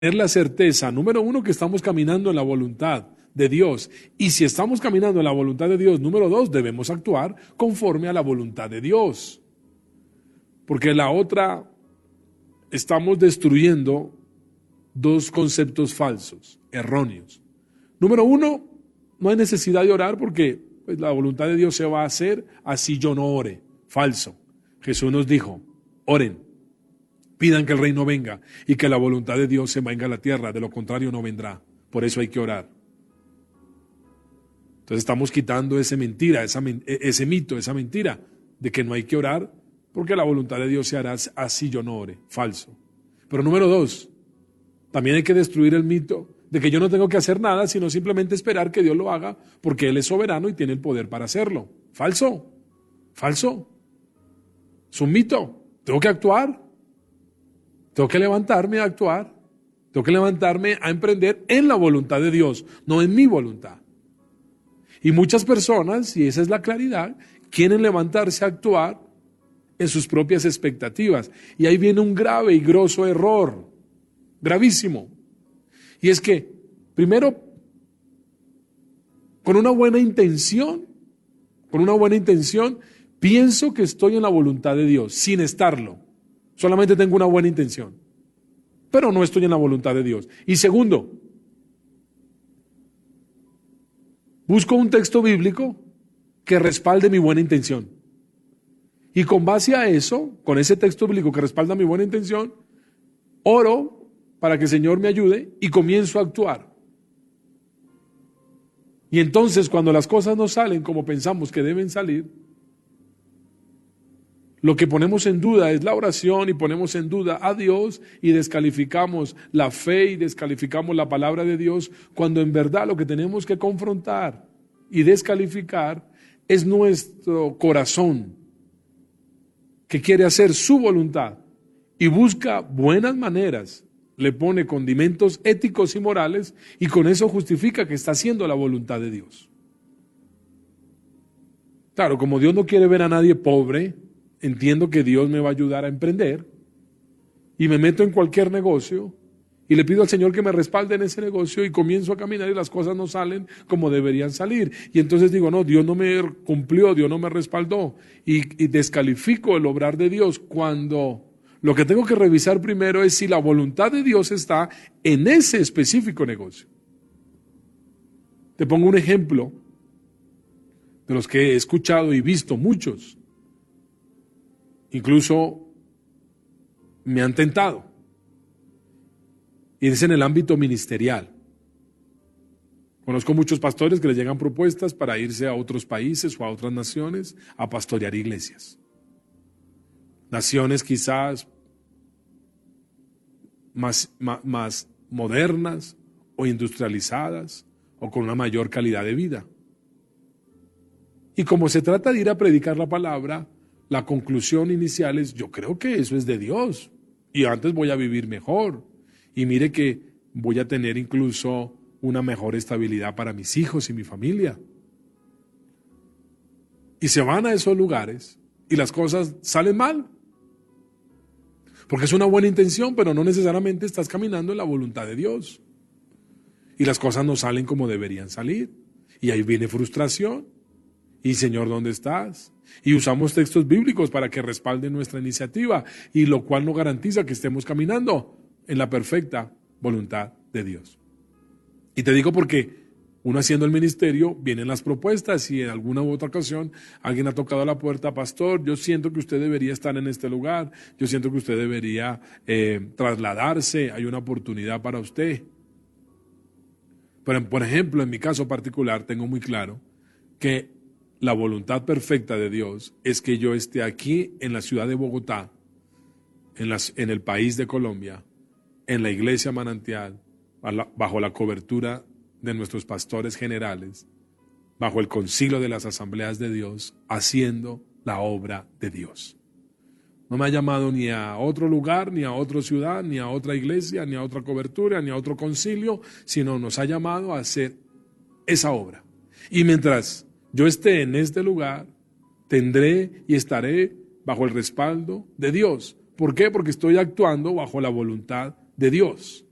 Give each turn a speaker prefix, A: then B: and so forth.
A: la certeza, número uno, que estamos caminando en la voluntad de Dios. Y si estamos caminando en la voluntad de Dios, número dos, debemos actuar conforme a la voluntad de Dios. Porque la otra, estamos destruyendo dos conceptos falsos, erróneos. Número uno, no hay necesidad de orar porque pues, la voluntad de Dios se va a hacer así yo no ore. Falso. Jesús nos dijo, oren, pidan que el reino venga y que la voluntad de Dios se venga a la tierra, de lo contrario no vendrá. Por eso hay que orar. Entonces estamos quitando ese mentira, ese mito, esa mentira de que no hay que orar porque la voluntad de Dios se hará así yo no ore. Falso. Pero número dos, también hay que destruir el mito de que yo no tengo que hacer nada, sino simplemente esperar que Dios lo haga porque Él es soberano y tiene el poder para hacerlo. Falso. Falso. Es un mito. Tengo que actuar. Tengo que levantarme a actuar. Tengo que levantarme a emprender en la voluntad de Dios, no en mi voluntad. Y muchas personas, y esa es la claridad, quieren levantarse a actuar en sus propias expectativas. Y ahí viene un grave y grosso error, gravísimo. Y es que, primero, con una buena intención, pienso que estoy en la voluntad de Dios, sin estarlo. Solamente tengo una buena intención, pero no estoy en la voluntad de Dios. Y segundo, busco un texto bíblico que respalde mi buena intención. Y con base a eso, con ese texto bíblico que respalda mi buena intención, oro para que el Señor me ayude y comienzo a actuar. Y entonces cuando las cosas no salen como pensamos que deben salir, lo que ponemos en duda es la oración y ponemos en duda a Dios y descalificamos la fe y descalificamos la palabra de Dios, cuando en verdad lo que tenemos que confrontar y descalificar es nuestro corazón, que quiere hacer su voluntad y busca buenas maneras, le pone condimentos éticos y morales y con eso justifica que está haciendo la voluntad de Dios. Claro, como Dios no quiere ver a nadie pobre, entiendo que Dios me va a ayudar a emprender y me meto en cualquier negocio y le pido al Señor que me respalde en ese negocio y comienzo a caminar y las cosas no salen como deberían salir. Y entonces digo, no, Dios no me cumplió, Dios no me respaldó y descalifico el obrar de Dios, cuando lo que tengo que revisar primero es si la voluntad de Dios está en ese específico negocio. Te pongo un ejemplo de los que he escuchado y visto muchos. Incluso me han tentado. Y es en el ámbito ministerial. Conozco muchos pastores que les llegan propuestas para irse a otros países o a otras naciones a pastorear iglesias. Naciones quizás más modernas o industrializadas o con una mayor calidad de vida. Y como se trata de ir a predicar la palabra, la conclusión inicial es, yo creo que eso es de Dios y antes voy a vivir mejor y mire que voy a tener incluso una mejor estabilidad para mis hijos y mi familia. Y se van a esos lugares y las cosas salen mal. Porque es una buena intención, pero no necesariamente estás caminando en la voluntad de Dios. Y las cosas no salen como deberían salir. Y ahí viene frustración. Y Señor, ¿dónde estás? Y usamos textos bíblicos para que respalden nuestra iniciativa, y lo cual no garantiza que estemos caminando en la perfecta voluntad de Dios. Y te digo porque uno haciendo el ministerio, vienen las propuestas y en alguna u otra ocasión alguien ha tocado la puerta, pastor, yo siento que usted debería estar en este lugar, yo siento que usted debería trasladarse, hay una oportunidad para usted. Pero, por ejemplo, en mi caso particular tengo muy claro que la voluntad perfecta de Dios es que yo esté aquí en la ciudad de Bogotá, en el país de Colombia, en la iglesia Manantial, bajo la cobertura de nuestros pastores generales, bajo el concilio de las asambleas de Dios, haciendo la obra de Dios. No me ha llamado ni a otro lugar, ni a otra ciudad, ni a otra iglesia, ni a otra cobertura, ni a otro concilio, sino nos ha llamado a hacer esa obra. Y mientras yo esté en este lugar, tendré y estaré bajo el respaldo de Dios. ¿Por qué? Porque estoy actuando bajo la voluntad de Dios.